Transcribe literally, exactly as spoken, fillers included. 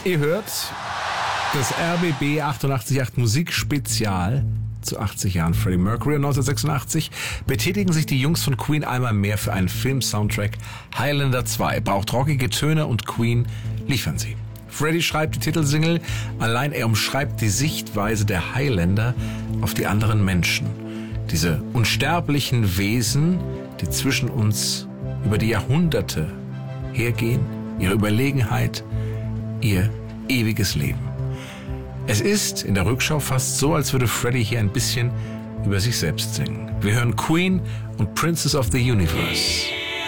Ihr hört das R B B achtundachtzig Komma acht Musikspezial zu achtzig Jahren Freddie Mercury. Und neunzehnhundertsechsundachtzig betätigen sich die Jungs von Queen einmal mehr für einen Film-Soundtrack. Highlander zwei braucht rockige Töne und Queen liefern sie. Freddie schreibt die Titelsingle, allein er umschreibt die Sichtweise der Highlander auf die anderen Menschen. Diese unsterblichen Wesen, die zwischen uns über die Jahrhunderte hergehen, ihre Überlegenheit, ihr ewiges Leben. Es ist in der Rückschau fast so, als würde Freddie hier ein bisschen über sich selbst singen. Wir hören Queen und Princess of the Universe.